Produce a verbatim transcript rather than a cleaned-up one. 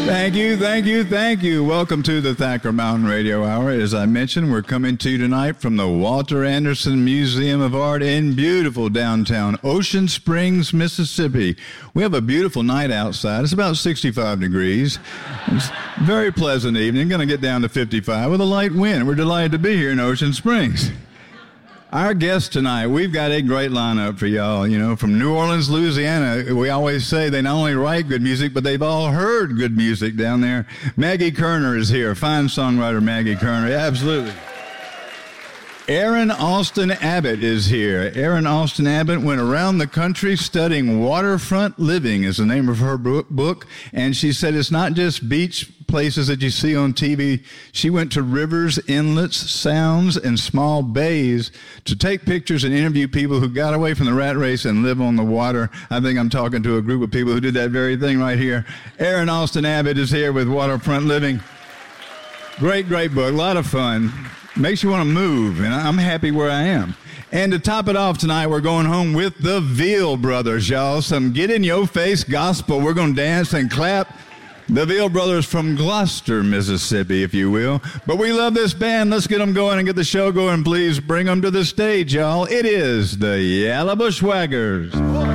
Thank you, thank you, thank you. Welcome to the Thacker Mountain Radio Hour. As I mentioned, we're coming to you tonight from the Walter Anderson Museum of Art in beautiful downtown Ocean Springs, Mississippi. We have a beautiful night outside. It's about sixty-five degrees. It's a very pleasant evening. Going to get down to fifty-five with a light wind. We're delighted to be here in Ocean Springs. Our guests tonight, we've got a great lineup for y'all. You know, from New Orleans, Louisiana, we always say they not only write good music, but they've all heard good music down there. Maggie Kerner is here. Fine songwriter Maggie Kerner. Absolutely. Erin Austin Abbott is here. Erin Austin Abbott went around the country studying waterfront living is the name of her book. And she said it's not just beach places that you see on T V. She went to rivers, inlets, sounds, and small bays to take pictures and interview people who got away from the rat race and live on the water. I think I'm talking to a group of people who did that very thing right here. Erin Austin Abbott is here with Waterfront Living. Great, great book. A lot of fun. Makes you want to move, and I'm happy where I am. And to top it off tonight, we're going home with the Veal Brothers, y'all. Some get-in-your-face gospel. We're going to dance and clap. The Veal Brothers from Gloucester, Mississippi, if you will. But we love this band. Let's get them going and get the show going. Please bring them to the stage, y'all. It is the Yellow Bushwhackers.